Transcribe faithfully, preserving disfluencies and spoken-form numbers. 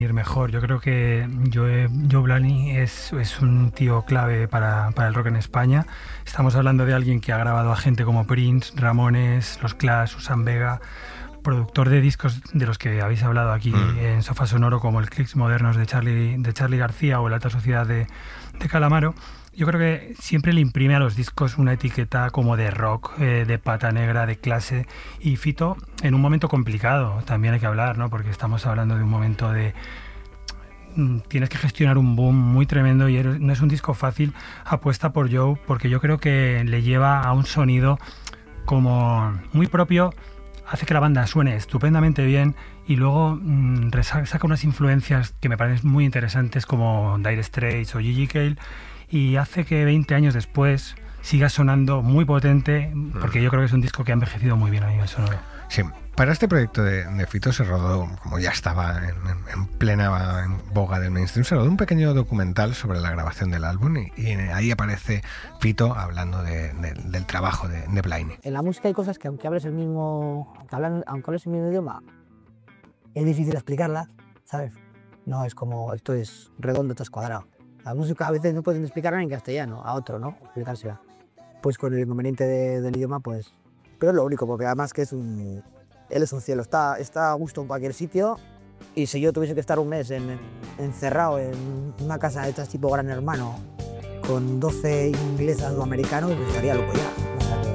ir mejor. Yo creo que Joe, Joe Blaney es, es un tío clave para, para el rock en España. Estamos hablando de alguien que ha grabado a gente como Prince, Ramones, Los Clash, Susan Vega, productor de discos de los que habéis hablado aquí mm. en Sofá Sonoro, como el Clicks Modernos de Charlie, de Charly García o La Alta Sociedad de, de Calamaro. Yo creo que siempre le imprime a los discos una etiqueta como de rock, eh, de pata negra, de clase. Y Fito, en un momento complicado, también hay que hablar, ¿no? Porque estamos hablando de un momento de... Tienes que gestionar un boom muy tremendo y no es un disco fácil. Apuesta por Joe, porque yo creo que le lleva a un sonido como muy propio, hace que la banda suene estupendamente bien y luego mmm, saca unas influencias que me parecen muy interesantes como Dire Straits o Gigi Cale, y hace que veinte años después siga sonando muy potente, porque yo creo que es un disco que ha envejecido muy bien a nivel sonoro. Sí, para este proyecto de, de Fito se rodó, como ya estaba en, en plena en boga del mainstream, se rodó un pequeño documental sobre la grabación del álbum y, y ahí aparece Fito hablando de, de, del trabajo de, de Blaney. En la música hay cosas que aunque hables el mismo, aunque, hablan, aunque hables el mismo idioma, es difícil explicarlas, ¿sabes? No es como esto es redondo, esto es cuadrado. La música a veces no pueden explicarla en castellano, a otro, ¿no? Explicársela. Pues con el inconveniente de, del idioma, pues... Pero es lo único, porque además que es un... Él es un cielo, está, está a gusto en cualquier sitio, y si yo tuviese que estar un mes en, encerrado en una casa de estas tipo Gran Hermano, con doce inglesas o americanos, pues estaría loco ya.